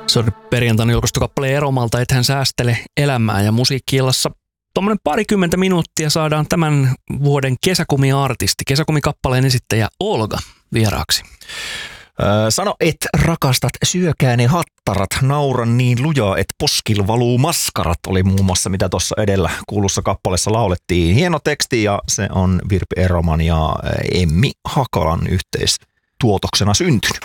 Se on perjantaina julkaistu kappaleen Eromalta, et hän säästele elämää, ja musiikki-illassa tuommoinen 20 minuuttia saadaan tämän vuoden kesäkumiartisti, kesäkumikappaleen esittäjä Olga vieraaksi. Sano, et rakastat, syökää ne hattarat, nauran niin lujaa, et poskil valuu maskarat, oli muun muassa mitä tuossa edellä kuulussa kappaleessa laulettiin. Hieno teksti, ja se on Virpi Eroman ja Emmi Hakalan yhteistuotoksena syntynyt.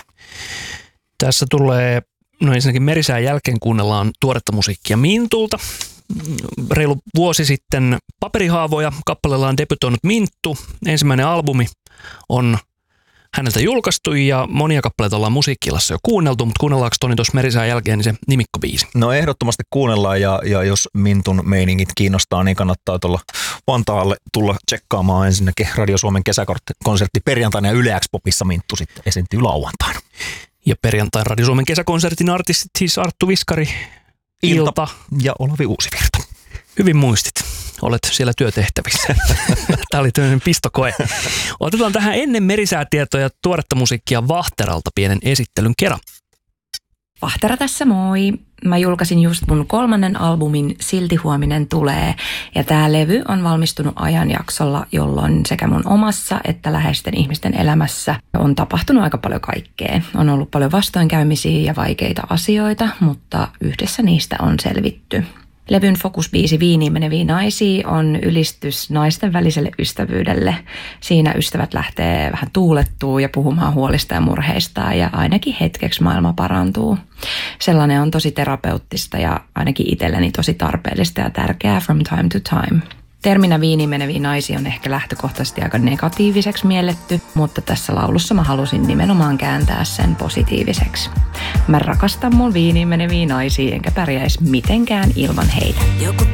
Tässä tulee, ensinnäkin Merisään jälkeen kuunnellaan tuoretta musiikkia Mintulta. Reilu vuosi sitten Paperihaavoja kappaleella on debutoinut Minttu. Ensimmäinen albumi on häneltä julkaistu ja monia kappaleita ollaan musiikki-illassa jo kuunneltu, mutta kuunnellaanko Toni tuossa Merisään jälkeen niin se nimikkobiisi? No ehdottomasti kuunnellaan, ja jos Mintun meiningit kiinnostaa, niin kannattaa tuolla Vantaalle tulla tsekkaamaan ensinnäkin Radio Suomen kesäkonsertti perjantaina, ja Yle X-popissa Minttu sitten esiintyy lauantaina. Ja perjantain Radio Suomen kesäkonsertin artistit siis Arttu Viskari, Ilta ja Olavi Uusivirta. Hyvin muistit. Olet siellä työtehtävissä. Tämä oli tämmöinen pistokoe. Otetaan tähän ennen Merisäätietoja tuoretta musiikkia Vahteralta pienen esittelyn kerran. Vahtera tässä moi. Mä julkaisin just mun 3. albumin Silti huominen tulee. Ja tää levy on valmistunut ajanjaksolla, jolloin sekä mun omassa että läheisten ihmisten elämässä on tapahtunut aika paljon kaikkea. On ollut paljon vastoinkäymisiä ja vaikeita asioita, mutta yhdessä niistä on selvitty. Levyn fokusbiisi Viiniin meneviä naisia on ylistys naisten väliselle ystävyydelle. Siinä ystävät lähtee vähän tuulettua ja puhumaan huolista ja murheista, ja ainakin hetkeksi maailma parantuu. Sellainen on tosi terapeuttista ja ainakin itselleni tosi tarpeellista ja tärkeää from time to time. Terminä Viiniin meneviä naisia on ehkä lähtökohtaisesti aika negatiiviseksi mielletty, mutta tässä laulussa mä halusin nimenomaan kääntää sen positiiviseksi. Mä rakastan mun viiniin meneviä naisia, enkä pärjäisi mitenkään ilman heitä.